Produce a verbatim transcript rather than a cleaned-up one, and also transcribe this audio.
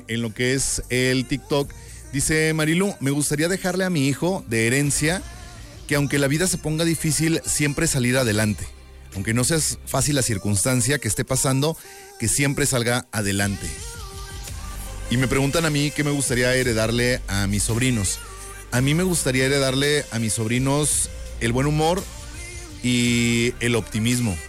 en lo que es el TikTok. Dice Marilu, me gustaría dejarle a mi hijo de herencia que aunque la vida se ponga difícil, siempre salir adelante. Aunque no sea fácil la circunstancia que esté pasando, que siempre salga adelante. Y me preguntan a mí qué me gustaría heredarle a mis sobrinos. A mí me gustaría heredarle a mis sobrinos el buen humor y el optimismo.